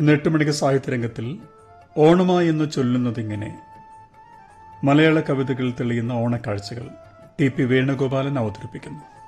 ഇന്ന് 8 മണിക്ക് സാഹിത്യരംഗത്തിൽ ഓണമായി എന്ന് ചൊല്ലുന്നതിങ്ങനെ മലയാള കവിതകൾ തെളിയുന്ന ഓണക്കാഴ്ചകൾ ടി പി വേണുഗോപാലൻ അവതരിപ്പിക്കുന്നു.